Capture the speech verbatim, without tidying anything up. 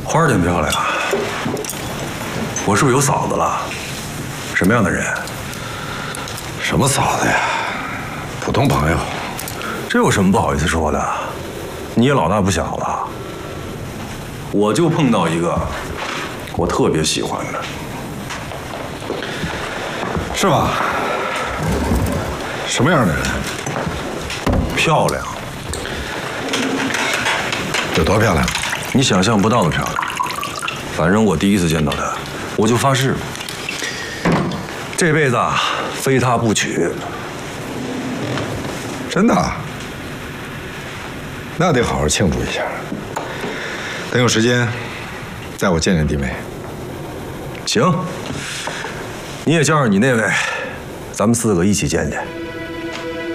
花儿挺漂亮，我是不是有嫂子了？什么样的人？ 什么嫂子呀？普通朋友。 这有什么不好意思说的？你也老大不小了。我就碰到一个我特别喜欢的， 是吧？什么样的人？ 漂亮。 有多漂亮？ 你想象不到的漂亮。反正我第一次见到她，我就发誓，这辈子啊，非她不娶。 真的？那得好好庆祝一下。等有时间，带我见见弟妹。 行，你也叫上你那位，咱们四个一起见见。